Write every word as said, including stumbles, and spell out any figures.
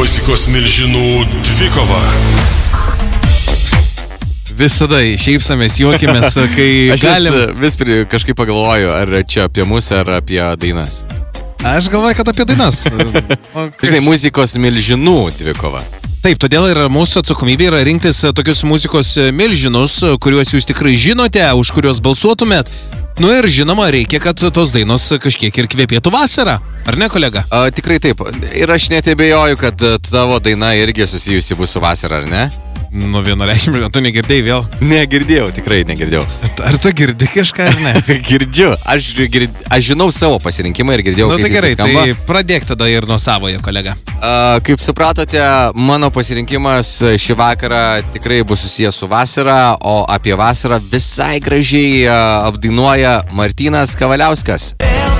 Muzikos milžinų dvikova. Visada šeipsamės, juokimės, kai Aš galim. vis, vis kažkaip pagalvoju, ar čia apie mus, ar apie dainas. Aš galvoju, kad apie dainas. O, Žinai, muzikos milžinų dvikova. Taip, todėl ir mūsų atsakomybė yra rinktis tokius muzikos milžinus, kuriuos jūs tikrai žinote, už kuriuos balsuotumėt. Nu ir žinoma, reikia, kad tos dainos kažkiek ir kvepėtų vasarą. Ar ne, kolega? A, tikrai taip. Ir aš net abejoju, kad tavo daina irgi susijusi bus su vasara, ar ne? Nu, vienareikšmiškai, tu negirdėjai vėl. Negirdėjau, tikrai negirdėjau. Ar tu girdi kažką, ar ne? Girdžiu. Aš, gird... aš žinau savo pasirinkimą ir girdėjau, Nu, kaip tai jis gerai, skamba. tai pradėk tada ir nuo savojo, kolega. A, kaip supratote, mano pasirinkimas šį vakarą tikrai bus susijęs su vasara, o apie vasarą visai gražiai a, apdainuoja Martynas Kavaliauskas.